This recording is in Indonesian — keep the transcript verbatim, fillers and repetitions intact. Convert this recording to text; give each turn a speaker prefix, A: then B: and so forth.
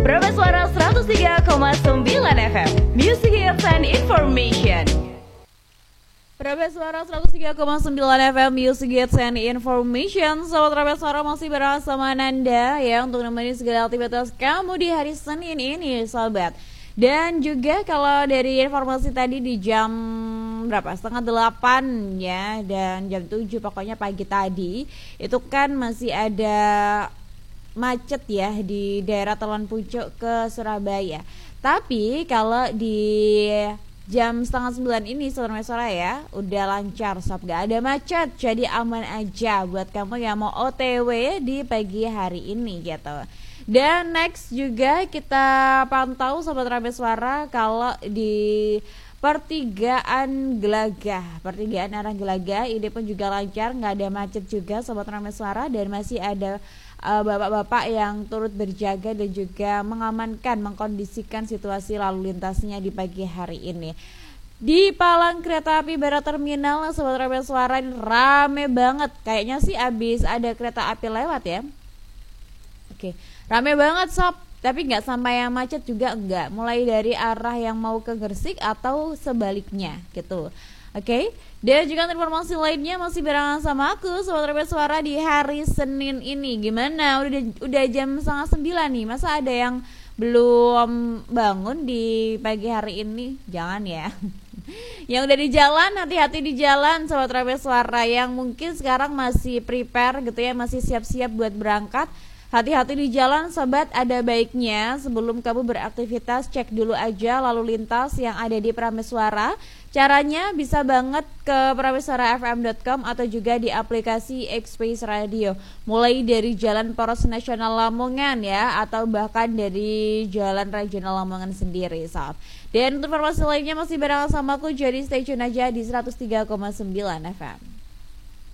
A: Prabes Suara seratus tiga koma sembilan F M, Music Hits and Information. Prabes Suara seratus tiga koma sembilan F M, Music Hits and Information. Sobat Prabes Suara masih bersama Nanda ya, untuk nemenin segala aktivitas kamu di hari Senin ini, sobat. Dan juga kalau dari informasi tadi di jam berapa, setengah delapan ya, dan jam tujuh pokoknya pagi tadi, itu kan masih ada macet ya di daerah Telon Pucuk ke Surabaya. Tapi kalau di jam setengah sembilan ini sore-sore ya udah lancar sob, gak ada macet, jadi aman aja buat kamu yang mau O T W di pagi hari ini gitu. Dan next juga kita pantau sobat Prabes Suara kalau di pertigaan Gelagah, pertigaan arah Gelagah ini pun juga lancar, nggak ada macet juga sobat Prabes Suara, dan masih ada uh, bapak-bapak yang turut berjaga dan juga mengamankan, mengkondisikan situasi lalu lintasnya di pagi hari ini. Di palang kereta api Barat Terminal sobat Prabes Suara ini rame banget, kayaknya sih abis ada kereta api lewat ya. Oke, rame banget sob, tapi nggak sampai yang macet juga enggak, mulai dari arah yang mau ke Gresik atau sebaliknya gitu. Oke, dan juga informasi lainnya masih barengan sama aku sobat Prabes Suara di hari Senin ini. Gimana, udah udah jam setengah sembilan nih, masa ada yang belum bangun di pagi hari ini? Jangan ya. Yang udah di jalan, hati-hati di jalan sobat Prabes Suara, yang mungkin sekarang masih prepare gitu ya, masih siap-siap buat berangkat. Hati-hati di jalan sobat, ada baiknya sebelum kamu beraktivitas cek dulu aja lalu lintas yang ada di Prabes Suara. Caranya bisa banget ke prabessuara f m dot com atau juga di aplikasi X-Space Radio. Mulai dari Jalan Poros Nasional Lamongan ya, atau bahkan dari Jalan Regional Lamongan sendiri sob. Dan untuk informasi lainnya masih bareng sama aku, jadi stay tune aja di seratus tiga koma sembilan F M.